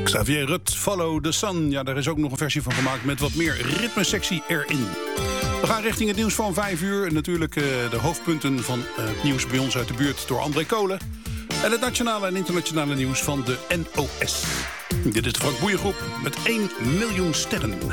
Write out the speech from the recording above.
Xavier Rutte, Follow the Sun. Ja, daar is ook nog een versie van gemaakt met wat meer ritmesectie erin. We gaan richting het nieuws van 5 uur. En natuurlijk de hoofdpunten van het nieuws bij ons uit de buurt door André Kolen. En het nationale en internationale nieuws van de NOS. Dit is de Frank Boeien Groep met 1 miljoen sterren.